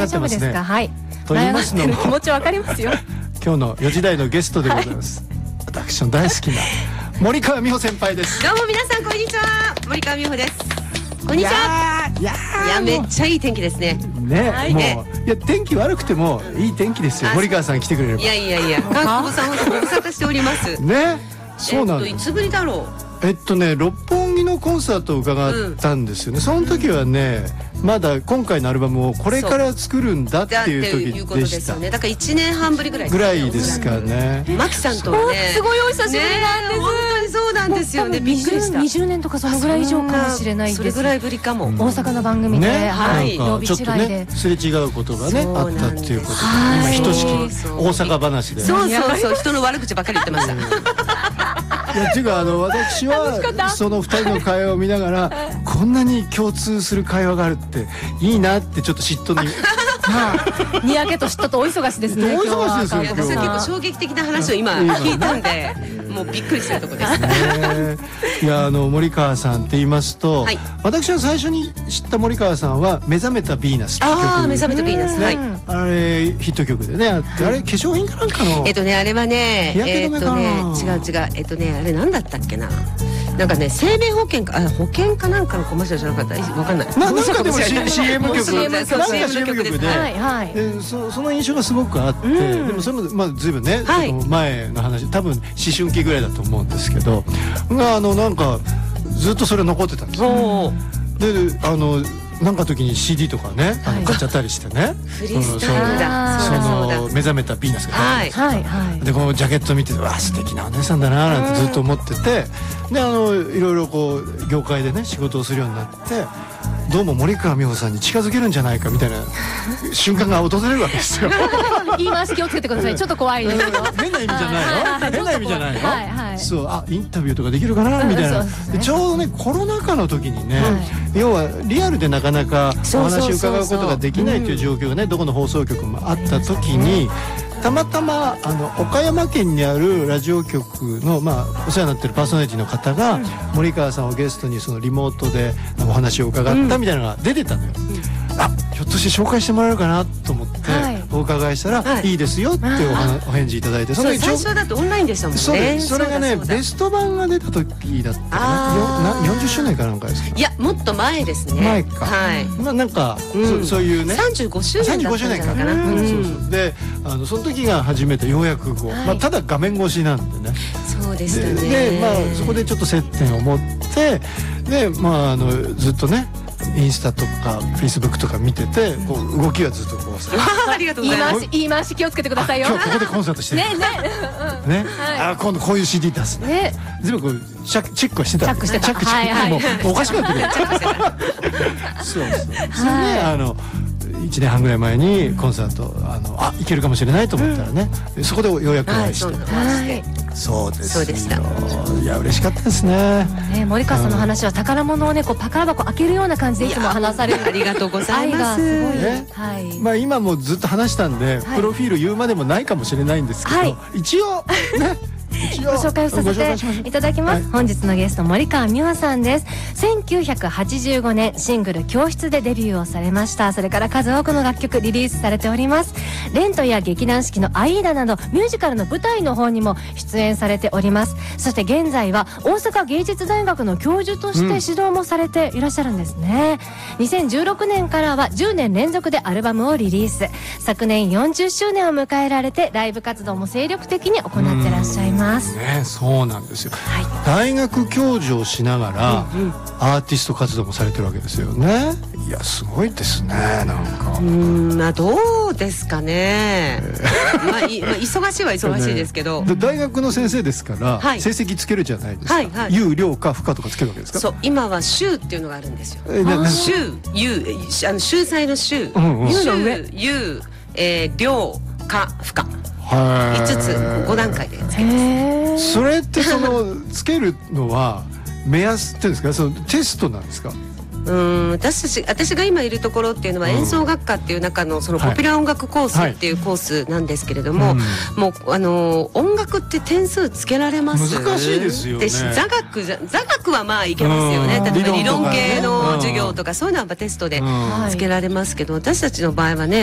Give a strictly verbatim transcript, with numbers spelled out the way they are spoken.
なってますね。 はい。 と言いますのも気持ちわかりますよ。 今日のよじ台のゲストでございます。私の大好きな森川美穂先輩です。 どうも皆さんこんにちは。森川美穂です。こんにちは。いやいやめっちゃいい天気ですね。 ね、はい、もういや天気悪くてもいい天気ですよ。森川さん来てくれれば。 いやいやいや、川久保さん本当ご無沙汰しております。 ね、そうなんです。 えっといつぶりだろう。 えっとね、六本木のコンサートを伺ったんですよね、うん、その時はねまだ今回のアルバムをこれから作るんだっていう時でした。 だからいちねんはんぶりぐらいぐらいですかね。 マキさんとはねすごいお久しぶりなんです。 本当にそうなんですよね。びっくりした。 にじゅうねんとかそのぐらい以上かもしれないです。 それぐらいぶりかも。 大阪の番組で、 ね、 はい、 曜日違いですれ違うことがねあったっていうことで、今ひとしき大阪話で、 そうそうそう、人の悪口ばっかり言ってました。 いやっていうかあの私はそのふたりの会話を見ながらこんなに共通する会話があるっていいなってちょっと嫉妬ににやけと嫉妬とお忙しですね。 お忙しいですよ。 私は結構衝撃的な話を今聞いたんでもうびっくりしたところです。 いやあの森川さんって言いますと、私は最初に知った森川さんは目覚めたヴィーナスって曲。 ああ目覚めたヴィーナス、はい、 あれヒット曲でねあって、あれ化粧品かなんかのえっとねあれはねえっとね違う違うえっとねあれなんだったっけな。なんかね生命保険かあ保険かなんかのコマーシャルじゃなかったわかんない。 ななんかでも シーエム 曲シーエムなんか シーエム 曲で、 はいはい、 で そ, その印象がすごくあって、うん、でもそれもまあ随分ね、はい、その前の話多分思春期ぐらいだと思うんですけどがあのなんかずっとそれ残ってたんですよ。であのなんか時に シーディー とかね、あの買っちゃったりしてね、 フリースタイルだ、 その目覚めたヴィーナスが入ってて、でこのジャケット見てわあ素敵なお姉さんだななんてずっと思ってて、であのいろいろこう業界でね仕事をするようになってどうも森川美穂さんに近づけるんじゃないかみたいな瞬間が訪れるわけですよ。 言い回し気をつけてください。ちょっと怖いですよ。 変な意味じゃないの？変な意味じゃないの？はいはい、そうあインタビューとかできるかなみたいな。でちょうどねコロナ禍の時にね、要はリアルでなかなかお話を伺うことができないという状況がねどこの放送局もあった時に。たまたまあの岡山県にあるラジオ局の、まあ、お世話になってるパーソナリティの方が、うん、森川さんをゲストにそのリモートでお話を伺ったみたいなのが出てたのよ、うん、あひょっとして紹介してもらえるかなと思って、はい、お伺いしたら、はい、いいですよって お, お返事いただいて、 その最初だってオンラインでしたもんね。 そうです。それがねベスト版が出た時だったかな、よんじゅっしゅうねんかなんかですか。 いやもっと前ですね。 前か、はい、まあなんか、うん、そ, そういうねさんじゅうごしゅうねんだったんじゃないかな。うん、そうそうであのその時が初めてようやくこう、はい、まあ、ただ画面越しなんでね。 そうでしたね。 で、まあ、そこでちょっと接点を持ってで、まあ、あのずっとねインスタとかフェイスブックとか見ててこう動きはずっとこうさありがとうございます。 言い回し気をつけてくださいよ。 今日ここでコンサートしてるねねね、あ今度こういう シーディー 出すね。全部こうチェックはしてた。 チェックしてた。 チェックチェックもうおかしくなってくる。そうそう。それねあのいちねんはんぐらい前にコンサートあのあ行けるかもしれないと思ったらね、うん、そこでようやくお会いして、はい、そうですそうでした。 いや嬉しかったですね。 ね森川さんの話は宝物をねこう宝箱開けるような感じでいつも話される。 ありがとうございます。 愛がすごい、 ね、はい。まあ今もずっと話したんで、はい、プロフィール言うまでもないかもしれないんですけど、はい、一応ね。 ご紹介をさせていただきます、はい、本日のゲスト森川美穂さんです。せんきゅうひゃくはちじゅうごねんシングル教室でデビューをされました。それから数多くの楽曲リリースされております。レントや劇団四季のアイーダなどミュージカルの舞台の方にも出演されております。そして現在は大阪芸術大学の教授として指導もされていらっしゃるんですね、うん、にせんじゅうろくねんからはじゅうねん連続でアルバムをリリース。昨年よんじゅっしゅうねんを迎えられてライブ活動も精力的に行ってらっしゃいます。 ね、そうなんですよ、はい、大学教授をしながら、うんうん、アーティスト活動もされてるわけですよね。いやすごいですね。なんかうんまあどうですかね、えーまあいまあ、忙しいは忙しいですけど、 ね、大学の先生ですから、はい、成績つけるじゃないですか、はいはい、有料か不可とかつけるわけですか。 そう今は修っていうのがあるんですよ。修有あの秀才の修、うんうん、修有、えー、量か不可いつつご段階でつけます。 それってそのつけるのは目安っていうんですか、そのテストなんですか。 うん私たち私が今いるところっていうのは演奏学科っていう中のそのポピュラー音楽コースっていうコースなんですけれども、はいはい、もうあの音楽って点数つけられます？ 難しいですよね。 座学じゃ座学はまあいけますよね。例えば理論系の授業とかそういうのはテストでつけられますけど、私たちの場合はね